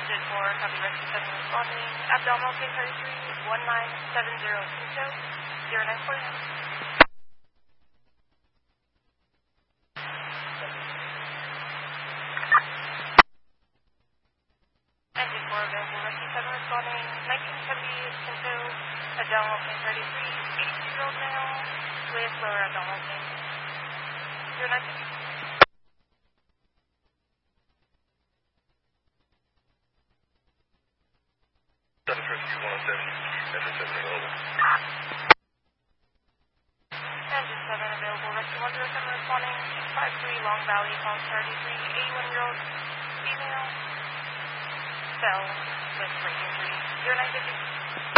Engine 4, copy rescue 7 responding. Abdominal pain 33, 197022, 0949. Engine 4 available, rescue 7 responding. 1970 Pinto, abdominal pain 33, 82-year-old male with lower abdominal pain. 0950. Rescue 107, Engine 7 available. Engine 7 available, rescue 107 responding. 253 Long Valley, Falls 33, 81-year-old female, fell with brain injury. 0950.